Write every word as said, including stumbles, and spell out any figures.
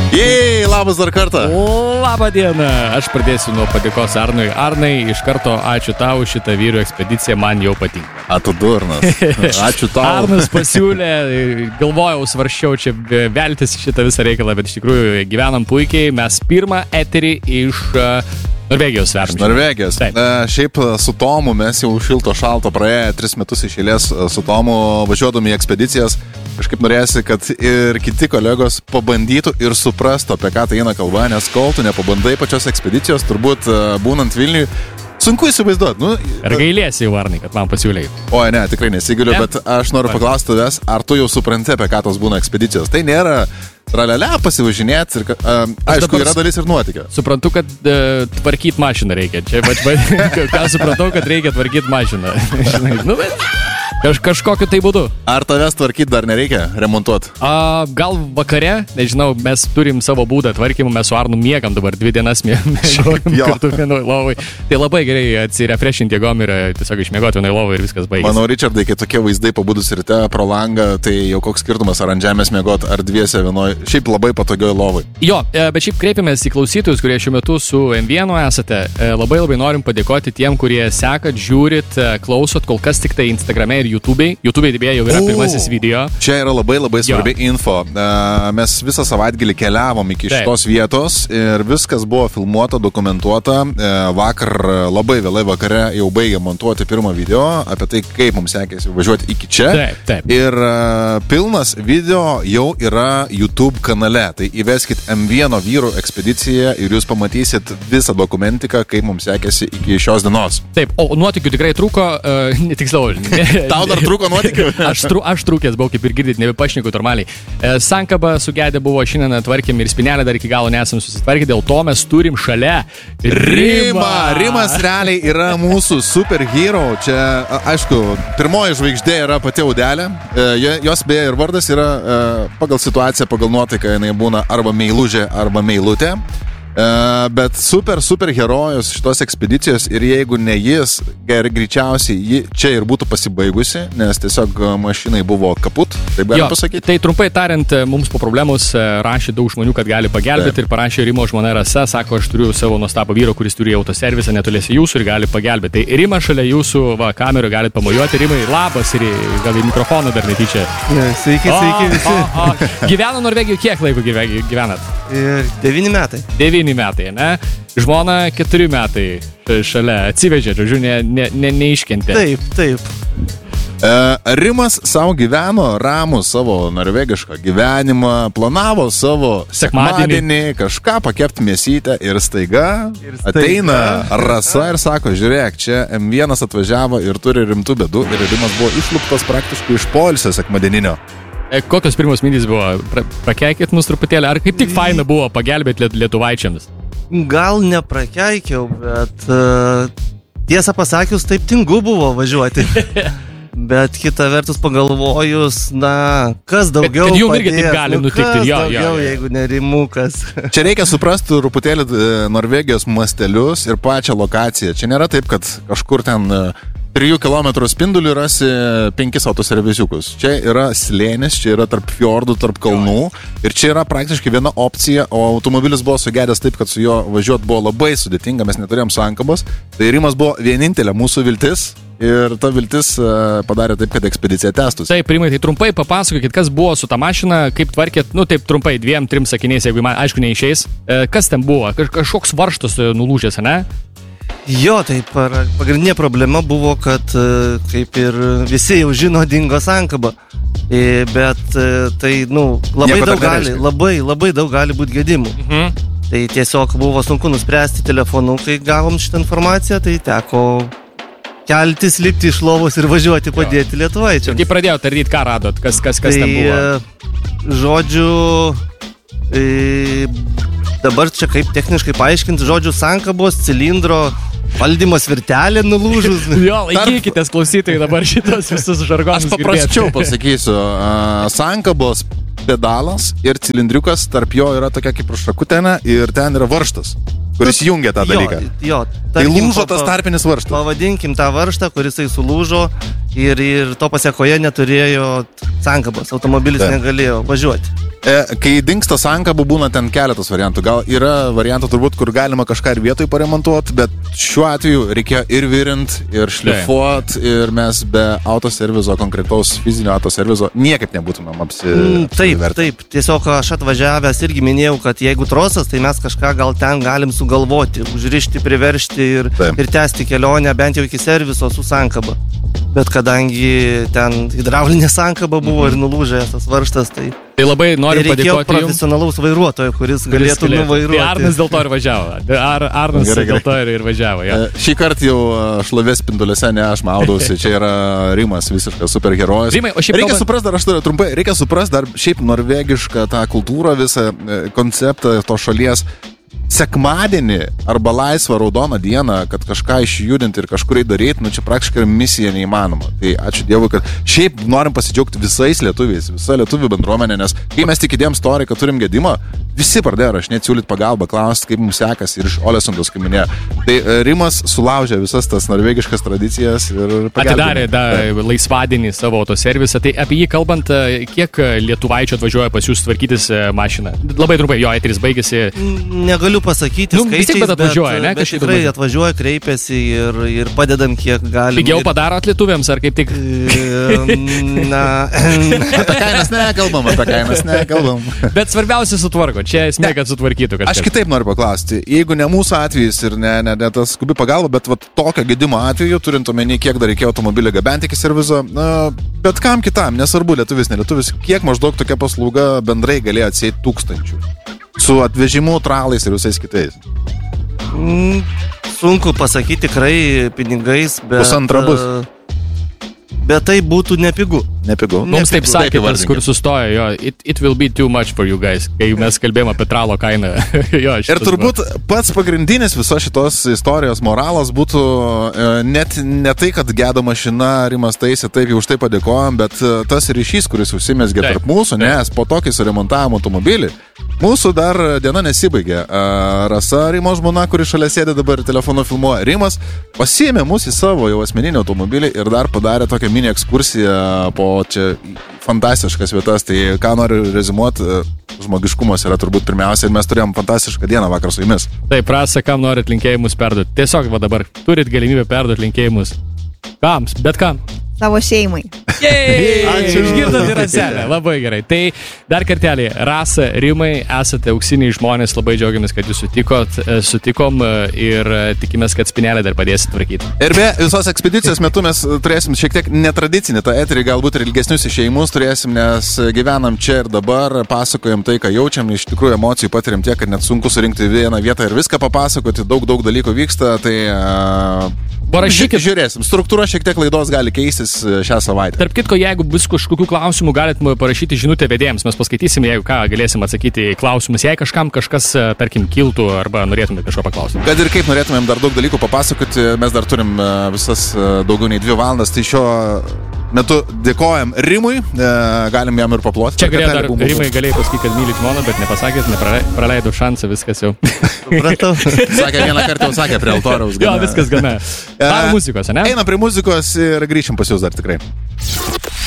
Jei, labas dar kartą. Labą dieną. Aš pradėsiu nuo padėkos Arnui. Arnai, iš karto ačiū tau, šitą vyrų ekspediciją man jau patinka. A, tu durnas. Ačiū tau. Arnas pasiūlė, galvojau, svarščiau čia veltis šitą visą reikalą, bet iš tikrųjų gyvenam puikiai. Mes pirmą eterį iš Norvegijos vežam. Norvegijos. E, šiaip su Tomu mes jau šilto šalto praėję tris metus iš eilės su Tomu važiuodami į ekspedicijas. Kažkaip norėsi, kad ir kiti kolegos pabandytų ir suprastų, apie ką tai eina kalba, nes kol tu nepabandai pačios ekspedicijos, turbūt būnant Vilniui, sunku įsivaizduoti. Nu, ar gailėsi jau, Arnai, kad man pasiūlėjai? O, ne, tikrai nesigiliu, ne? Bet aš noriu paklausti tavęs, ar tu jau supranti, apie ką tos būna ekspedicijos. Tai nėra tralelė pasivažinėti ir, um, aišku, yra dalis ir nuotykio. Suprantu, kad uh, tvarkyti mašiną reikia. Čia, bet, bet, ką supratau, kad reikia tvarkyti mašiną. Nu, bet kaž, kažkokiu tai būdu. Ar tavęs tvarkyti dar nereikia, remontuoti? A, gal vakare, nežinau, mes turim savo būdą tvarkymų, mes su Arnu miegam dabar dvi dienas miegam kartu vienoj lovai. Tai labai gerai atsirefreshinti jėgom ir tiesiog išmiegoti vienoj lovai ir viskas baigėsi. Manau, Richardai, kai tokie vaizdai pabudus ryte pro langą, tai jau koks skirtumas, ar ant žemės miegoti, ar dviese vienoj, šiaip labai patogioj lovai. Jo, bet šiaip kreipiamės į klausytojus, kurie šiuo metu su em vienu esate. Labai labai norim padėkoti tiem, kurie sekat, žiūrit, klausot, kol kas tik tai Instagrame ir YouTube'ai. YouTube'ai dėbėjo jau yra o, pirmasis video. Čia yra labai labai svarbi jo. info. Mes visą savaitgalį keliavom iki Taip. šitos vietos ir viskas buvo filmuota, dokumentuota. Vakar labai vėlai vakare jau baigė montuoti pirmą video apie tai, kaip mums sekėsi važiuoti iki čia. Taip, taip. Ir pilnas video jau yra YouTube kanale. Tai įveskit em vieno vyrų ekspediciją ir jūs pamatysit visą dokumentiką, kaip mums sekėsi iki šios dienos. Taip, o nuotykių tikrai trūko, uh, netiksliau. Tau dar trūko nuotykių? aš, tru, aš trūkęs buvau, kaip ir girdit, nebepašneku normaliai. E, Sankaba sugedė buvo, šiandien tvarkėm ir spinelę dar iki galo nesam susitvarkę, dėl to mes turim šalia Rimą. Rimas realiai yra mūsų superhero. Čia, aišku, pirmoji žvaigždė yra pati Audelė. E, jos beje ir vardas yra e, pagal situaciją, pagal nuotaiką, jinai būna arba meilužė, arba meilutė. Uh, bet super, super herojus šitos ekspedicijos ir jeigu ne jis, gerai, greičiausiai ji čia ir būtų pasibaigusi, nes tiesiog mašinai buvo kaput, taip galim pasakyti. Tai trumpai tariant, mums po problemus rašė daug žmonių, kad gali pagelbėti taip. Ir parašė Rimo žmona Rasa, sako, aš turiu savo nuostabų vyrą, kuris turi autoservisą netoliese jūsų ir gali pagelbėti. Tai Rima šalia jūsų va, kamerų galite pamojuoti. Rimai, labas ir gal į mikrofoną dar netyčia. Sveiki, sveiki visi. O, o. Gyvena Norvegijoje, kiek laiko gyvenat? Ir devyni metai. Devyni metai, ne? Žmona keturi metai šalia atsivežė, žodžiu, ne, ne, ne, neiškentė. Taip, taip. E, Rimas savo gyveno ramų savo norvegišką gyvenimą, planavo savo sekmadienį, sekmadienį kažką pakepti mėsytę ir staiga, ir staiga ateina Rasa ir sako, žiūrėk, čia em vienas atvažiavo ir turi rimtų bėdų ir Rimas buvo išluptas praktiškai iš poilsio sekmadieninio. E, kokios pirmos mintys buvo? Pra, prakeikėt mus truputėlį, ar kaip tik faina buvo pagelbėti liet, lietuvaičiams? Gal neprakeikiau, bet uh, tiesą pasakius, taip tingu buvo važiuoti. Bet kita vertus pagalvojus, na, kas daugiau bet, kad jum irgi taip gali nu, nutikti. Kas jo, daugiau, jo, jo. jeigu nerimukas. Čia reikia suprasti truputėlį Norvegijos mastelius ir pačią lokaciją. Čia nėra taip, kad kažkur ten trijų kilometrų spindulių rasi penkis autoservisiukus. Čia yra slėnis, čia yra tarp fjordų, tarp kalnų ir čia yra praktiškai viena opcija, o automobilis buvo sugedęs taip, kad su juo važiuoti buvo labai sudėtinga, mes neturėjom sankabos. Tai Rimas buvo vienintelė mūsų viltis ir ta viltis padarė taip, kad ekspedicija tęstųsi. Taip, Rimai, tai trumpai papasakokit, kas buvo su ta mašina, kaip tvarkėt, nu taip trumpai, dviem, trim sakiniais, jeigu man, aišku, neišeis. Kas ten buvo? Kaž, kažkoks varžtas nulūžęs, ne? Jo, tai pagrindinė problema buvo, kad kaip ir visi jau žino, dingo sankaba. Bet tai, nu, labai Nieko daug gali, labai, labai daug gali būti gedimų. Mhm. Tai tiesiog buvo sunku nuspręsti telefonu, kai gavom šitą informaciją, tai teko keltis, lipti iš lovos ir važiuoti padėti jo. Lietuvaičiams. Kaip pradėjo tardyti, ką radot, kas, kas, kas tai, ten buvo? Žodžiu, e, dabar čia kaip techniškai paaiškinti, žodžiu, sankabos, cilindro, valdymas virtelė nulūžus. Jo, laikykitės klausytojai dabar šitos visus žargonus. Aš paprasčiau pasakysiu. Uh, sankabos pedalas ir cilindriukas, tarp jo yra tokia kaip šakutena ir ten yra varžtas, kuris jungia tą dalyką. Jo, jo, tai lūžo tas tarpinis varžtas. Pavadinkim tą varžtą, kuris tai sulūžo ir, ir to pasiekoje neturėjo sankabos, automobilis Taip. negalėjo važiuoti. E, kai dingsta sankabų, būna ten keletas variantų. Gal yra variantų turbūt, kur galima kažką ir vietoj paremontuoti, bet šiuo atveju reikėjo ir virint, ir šlifuot, ir mes be autoservizo, konkretaus fizinio autoservizo niekaip nebūtumėm apsi... Mm, taip, taip. Tiesiog aš atvažiavęs irgi minėjau, kad jeigu trosas, tai mes kažką gal ten galim sugalvoti, užrišti, priveršti ir, ir tęsti kelionę bent jau iki serviso su sankaba. Bet kadangi ten hidraulinė sankaba buvo mm-hmm. ir nulūžęs tas varžtas, tai... Tai labai noriu tai reikėjo padėkoti profesionalaus vairuotojo, kuris galėtų nuvairuoti. Tai Arnas dėl to ir važiavo. Ar, Arnas gerai, dėl to ir, ir važiavo. Ja. Šį kartą jau šlovės spinduliuose ne aš maudausi, čia yra Rimas, visiškas superherojus. Rimai, o šiaip reikia kalbant... suprasti, dar aš turiu trumpai, reikia suprasti dar šiaip norvegišką tą kultūrą, visą konceptą to šalies. Sekmadienį arba laisvą raudoną dieną, kad kažką išjudinti ir kažkur daryti, nu čia praktiškai misija neįmanoma. Tai ačiū Dievui, kad šiaip norim pasidžiaugti visais lietuviais, visa lietuvių bendruomenė, nes kai mes tik įdėjom storį, kad turim gedimą, visi pradėjo rašinėti, siūlyti pagalbą, klausti, kaip mums sekasi ir iš Olesundos, kaip minėjo. Tai Rimas sulaužė visas tas norvegiškas tradicijas ir atidarė da, laisvadienį savo autoservisą. Tai apie jį kalbant, kiek lietuvaičių atvažiuoja pas jūs tvarkytis mašiną? Labai trumpai, jo eteris baigėsi. Negaliu pasakyti nu, skaičiais, bet, atvažiuoja, bet, ne, bet tikrai atvažiuoja, kreipiasi ir, ir padedam kiek galim. Pigiau ir... padarot lietuviams, ar kaip tik? Na... apie kainas nekalbam, apie kainas nekalbam. Bet svarbiausia sutvarko, čia esmė, kad sutvarkytų kažkas. Aš kitaip noriu paklausti, jeigu ne mūsų atvejis ir ne, ne, ne tas skubi pagalba, bet vat, tokio gedimo atveju, turint omeny, kiek dar reikėjo automobilį gabenti iki servizo, na, bet kam kitam, nesvarbu, lietuvis, nelietuvis, kiek maždaug tokia paslauga bendrai galėjo atsieiti tūkstančių. Su atvežimu, tralais ir visais kitais. Mm, sunku pasakyti tikrai pinigais, bet... Pusantra bus. Bet tai būtų nepigu. Nepigu. Mums taip sakė, tas, kur sustojo, jo, it, it will be too much for you guys, kai mes kalbėjome apie tralo kainą. jo, ir turbūt buvo. Pats pagrindinis visos šitos istorijos moralas būtų e, net ne tai, kad gedo mašina, Rimas taisė, taip jau už tai padėkojom, bet e, tas ryšys, kuris užsimesgė tarp mūsų, nes po to, kai suremontavom automobilį, mūsų dar diena nesibaigė. E, Rasa, Rimo žmona, kuri šalia sėdė dabar telefonu filmuoja, Rimas pasiėmė mus į savo jau asmeninį automobilį ir dar padarė tokią mini ekskursiją po čia fantastiškas vietas, tai ką noriu rezimuoti, žmogiškumas yra turbūt pirmiausia ir mes turėjom fantastišką dieną vakar su jumis. Taip, Rasa, kam norit linkėjimus perduoti? Tiesiog va dabar turit galimybę perduoti linkėjimus. Kam? Bet kam? Savo šeimai. Ačiū. Išgirdot ir Raselę. Labai gerai. Tai dar kartelį, Rasa, Rimai, esate auksiniai žmonės, labai džiaugiamės, kad jūs sutikot, sutikom ir tikimės, kad spinelę dar padėsit tvarkyti. Ir be visos ekspedicijos metu mes turėsim šiek tiek netradicinį tą eterį, galbūt ir ilgesnius išėjimus turėsim, nes gyvenam čia ir dabar, pasakojam tai, ką jaučiam, iš tikrųjų emocijų patiriam tiek, kad net sunku surinkti vieną vietą ir viską papasakoti, daug, daug dalykų vyksta, tai... Uh... Parašykit, žiūrėsim. Struktūra šiek tiek laidos gali keistis šią savaitę. Tarp kitko, jeigu bus kažkokių klausimų, galit parašyti žinutę vedėjams. Mes paskaitysime, jeigu ką, galėsim atsakyti į klausimus. Jei kažkam kažkas, tarkim, kiltų arba norėtume kažko paklausyti. Kad ir kaip norėtumėm dar daug dalykų papasakoti, mes dar turim visas daugiau nei dvi valandas, tai šiuo metu dėkojam Rimui, galim jam ir paploti. Čia galėjo dar Rimai galėjai pasakyti, kad myli žmoną, bet nepasakėt, nepraleidau šansą, viskas jau. Supratau. Sakė, vieną kartą jau sakė prie altoriaus. Jo, viskas gana. Dar muzikos, ne? Einam prie muzikos ir grįšim pas jūs dar tikrai.